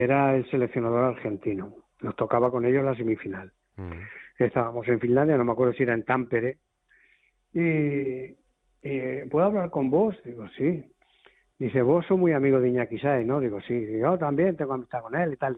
era el seleccionador argentino. Nos tocaba con ellos la semifinal. Mm. Estábamos en Finlandia, no me acuerdo si era en Tampere. Y ¿puedo hablar con vos? Digo, sí. Dice, vos sos muy amigo de Iñaki Sáez, ¿no? Digo, sí. Digo, yo también tengo amistad con él y tal.